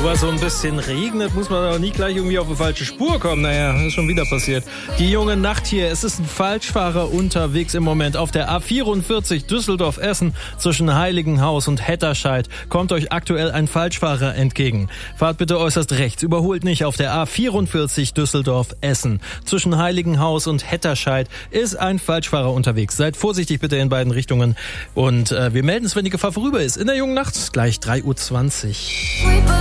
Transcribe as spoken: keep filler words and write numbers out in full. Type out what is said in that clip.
Nur weil so ein bisschen regnet, muss man aber nie gleich irgendwie auf eine falsche Spur kommen. Naja, ist schon wieder passiert. Die junge Nacht hier. Es ist ein Falschfahrer unterwegs im Moment auf der A vierundvierzig Düsseldorf-Essen zwischen Heiligenhaus und Hetterscheid. Kommt euch aktuell ein Falschfahrer entgegen. Fahrt bitte äußerst rechts. Überholt nicht auf der A vierundvierzig Düsseldorf-Essen. Zwischen Heiligenhaus und Hetterscheid ist ein Falschfahrer unterwegs. Seid vorsichtig bitte in beiden Richtungen. Und äh, wir melden es, wenn die Gefahr vorüber ist. In der jungen Nacht, gleich drei Uhr zwanzig.